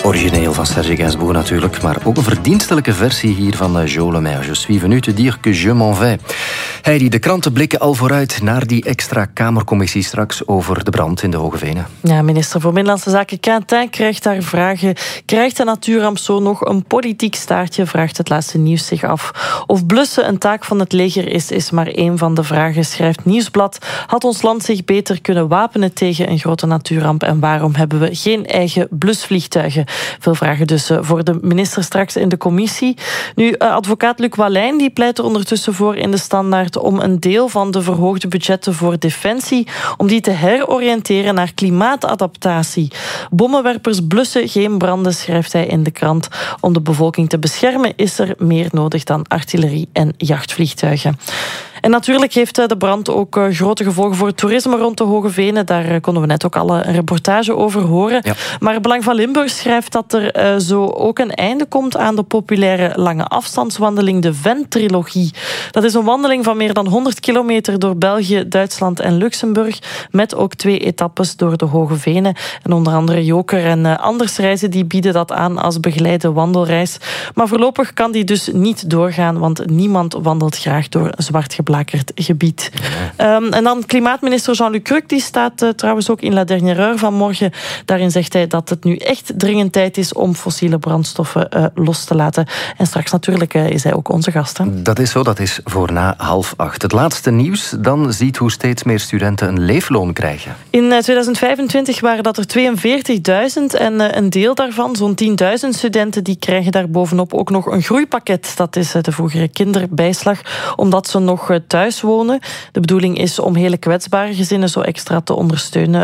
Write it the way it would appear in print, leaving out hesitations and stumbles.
Origineel van Serge Gainsbourg natuurlijk, maar ook een verdienstelijke versie hier van Jo Lemaire. Je suis venu te dire que je m'en vais. Heidi, de kranten blikken al vooruit naar die extra Kamercommissie straks over de brand in de Hoge Venen. Ja, minister voor Binnenlandse Zaken Quintin krijgt daar vragen. Krijgt de natuurramp zo nog een politiek staartje, vraagt het laatste nieuws zich af. Of blussen een taak van het leger is maar één van de vragen, schrijft Nieuwsblad. Had ons land zich beter kunnen wapenen tegen een grote natuurramp en waarom hebben we geen eigen blusvliegtuigen? Veel vragen dus voor de minister straks in de commissie. Nu, advocaat Luc Wallijn die pleit er ondertussen voor in de Standaard om een deel van de verhoogde budgetten voor defensie, om die te heroriënteren naar klimaatadaptatie. Bommenwerpers blussen geen branden, schrijft hij in de krant. Om de bevolking te beschermen is er meer nodig dan artillerie en jachtvliegtuigen. En natuurlijk heeft de brand ook grote gevolgen voor het toerisme rond de Hoge Venen. Daar konden we net ook al een reportage over horen. Ja. Maar het Belang van Limburg schrijft dat er zo ook een einde komt aan de populaire lange afstandswandeling, de Ventrilogie. Dat is een wandeling van meer dan 100 kilometer door België, Duitsland en Luxemburg, met ook 2 etappes door de Hoge Venen. En onder andere Joker en Andersreizen die bieden dat aan als begeleide wandelreis. Maar voorlopig kan die dus niet doorgaan, want niemand wandelt graag door zwart geblakerd gebied. En dan klimaatminister Jean-Luc Cruc, die staat trouwens ook in La Dernière Heure vanmorgen. Daarin zegt hij dat het nu echt dringend tijd is om fossiele brandstoffen los te laten. En straks natuurlijk is hij ook onze gast. Hè? Dat is zo, dat is voor na 7:30. Het laatste nieuws dan ziet hoe steeds meer studenten een leefloon krijgen. In 2025 waren dat er 42.000 en een deel daarvan, zo'n 10.000 studenten, die krijgen daar bovenop ook nog een groeipakket. Dat is de vroegere kinderbijslag, omdat ze nog thuis wonen. De bedoeling is om hele kwetsbare gezinnen zo extra te ondersteunen